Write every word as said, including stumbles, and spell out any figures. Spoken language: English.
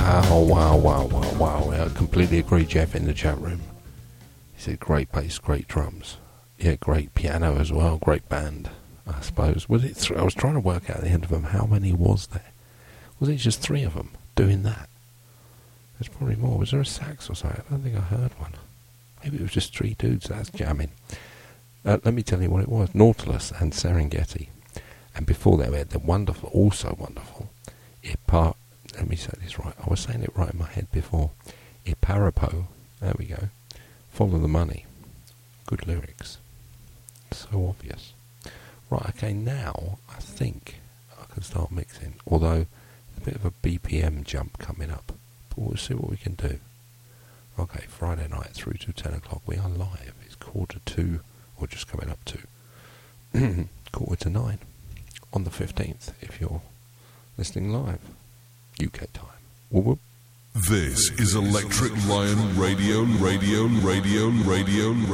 Wow, wow, wow, wow, wow. I completely agree, Jeff, in the chat room. He said great bass, great drums. Yeah, great piano as well, great band, I suppose. Was it? Th- I was trying to work out at the end of them, how many was there? Was it just three of them doing that? There's probably more. Was there a sax or something? I don't think I heard one. Maybe it was just three dudes that's jamming. Uh, let me tell you what it was. Nautilus and Serengeti. And before that we had the wonderful, also wonderful, Ipar... Let me say this right. I was saying it right in my head before. Iparapo. There we go. Follow the Money. Good lyrics. So obvious. Right, okay, now I think I can start mixing. Although, a bit of a B P M jump coming up. But we'll see what we can do. Okay, Friday night through to ten o'clock. We are live. It's quarter to, or just coming up to, quarter to nine. On the fifteenth, if you're listening live. U K time. Whoop whoop. This is Electric Lion Radio, Radio, Radio, Radio, Radio.